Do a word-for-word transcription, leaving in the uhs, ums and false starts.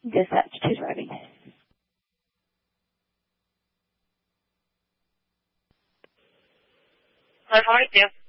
Dispatch two driving. Hello, how may I help you?